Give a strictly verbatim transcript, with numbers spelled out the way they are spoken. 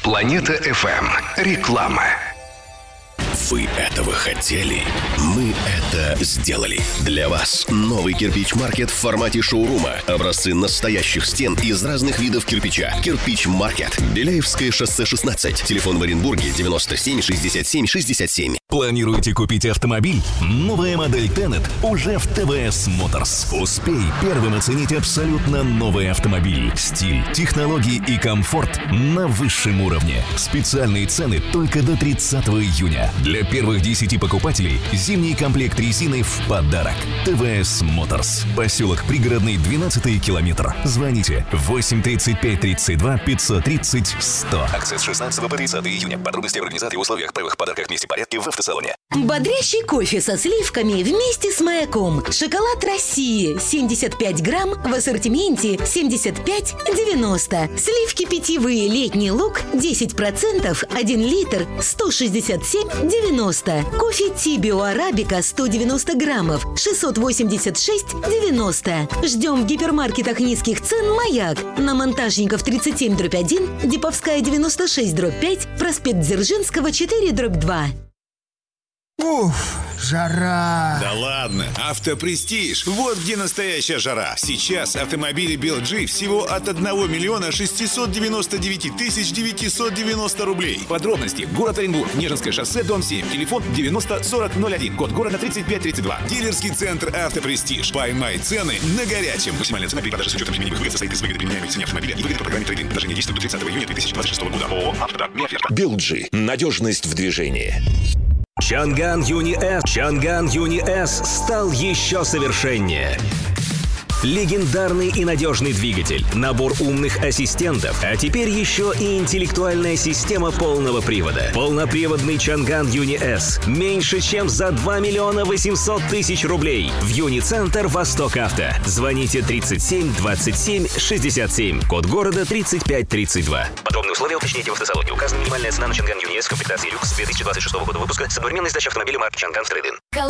Планета эф эм. Реклама. Вы этого хотели? Мы это сделали. Для вас новый кирпич-маркет в формате шоурума. Образцы настоящих стен из разных видов кирпича. Кирпич-маркет. Беляевское шоссе шестнадцать. Телефон в Оренбурге девяносто семь шестьдесят семь шестьдесят семь. Планируете купить автомобиль? Новая модель Tenet уже в тэ вэ эс Motors. Успей первым оценить абсолютно новый автомобиль. Стиль, технологии и комфорт на высшем уровне. Специальные цены только до тридцатого июня. Для первых десяти покупателей зимний комплект резины в подарок. тэ вэ эс Motors. Поселок Пригородный, двенадцатый километр. Звоните восемь тридцать пять тридцать два пятьсот тридцать сто. Акция с шестнадцатого по тридцатое июня. Подробности в организации и условиях первых подарках вместе порядке в автосалоне. Бодрящий кофе со сливками вместе с маяком. Шоколад России семьдесят пять грамм в ассортименте семьдесят пять девяносто. Сливки питьевые летний луг десять процентов один литр сто шестьдесят семь девяносто. Кофе Тибио Арабика сто девяносто граммов шестьсот восемьдесят шесть девяносто. Ждем в гипермаркетах низких цен «Маяк». На Монтажников тридцать семь дробь один, Диповская девяносто шесть дробь пять, проспект Дзержинского четыре дробь два. Уф, жара! Да ладно, Автопрестиж. Вот где настоящая жара. Сейчас автомобили би эл джи всего от одного миллиона шестисот девяноста девяти тысяч девятисот девяносто рублей. Подробности: город Оренбург, Нежинское шоссе, дом семь. Телефон девяносто сорок ноль один. Код города тридцать пять тридцать два. Дилерский центр Автопрестиж. Поймай цены на горячем. Максимальная цена при продаже с учетом применимых выгод состоит из выгоды применяемой цене автомобиля и выгоды по программе трейд-ин. Даже не действует до тридцатого июня две тысячи двадцать шестого года. ООО «Автодор». би эл джи. Надежность в движении. Чанган Юни С. Чанган Юни С стал еще совершеннее. Легендарный и надежный двигатель, набор умных ассистентов, а теперь еще и интеллектуальная система полного привода. Полноприводный Чанган Юни С. Меньше, чем за два миллиона восемьсот тысяч рублей. В Юни-центр Восток Авто. Звоните тридцать семь двадцать семь шестьдесят семь. Код города тридцать пять тридцать два. Подробные условия уточните в автосалоне. Указана минимальная цена на Чанган Юни С комплектации люкс две тысячи двадцать шестого года выпуска с одновременной сдачей автомобиля марки Чанган в трейд-ин.